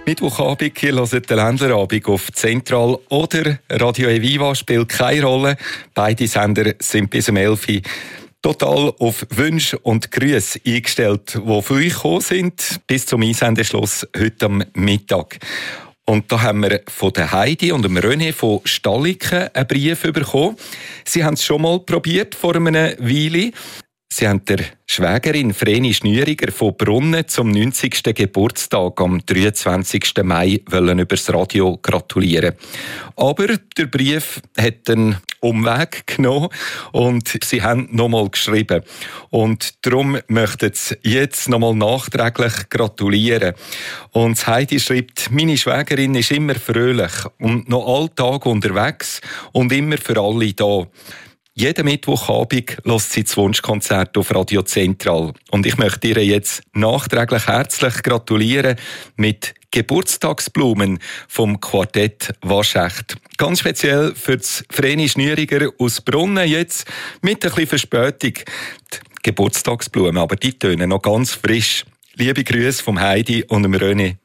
Mittwochabend, ihr hört den Ländlerabend auf Zentral oder Radio Eviva, spielt keine Rolle. Beide Sender sind bis um 11 Uhr total auf Wünsche und Grüße eingestellt, die von euch gekommen sind, bis zum Einsendeschluss heute am Mittag. Und da haben wir von der Heidi und dem René von Stalliken einen Brief bekommen. Sie haben es schon mal probiert vor einer Weile. Sie haben der Schwägerin Vreni Schnüriger von Brunnen zum 90. Geburtstag am 23. Mai übers Radio gratulieren. Aber der Brief hat einen Umweg genommen und sie haben nochmal geschrieben. Und darum möchten sie jetzt nochmal nachträglich gratulieren. Und Heidi schreibt, meine Schwägerin ist immer fröhlich und noch alltag unterwegs und immer für alle da. Jeden Mittwochabend hört sie das Wunschkonzert auf Radio Zentral. Und ich möchte ihr jetzt nachträglich herzlich gratulieren mit Geburtstagsblumen vom Quartett Waschecht. Ganz speziell für das Vreni Schnüriger aus Brunnen jetzt mit ein bisschen Verspätung. Die Geburtstagsblumen, aber die tönen noch ganz frisch. Liebe Grüße vom Heidi und dem René.